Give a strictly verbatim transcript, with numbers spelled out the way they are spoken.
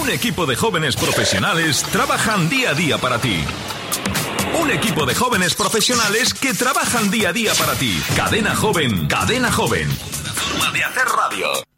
Un equipo de jóvenes profesionales trabajan día a día para ti. Un equipo de jóvenes profesionales que trabajan día a día para ti. Cadena Joven, Cadena Joven. Una forma de hacer radio.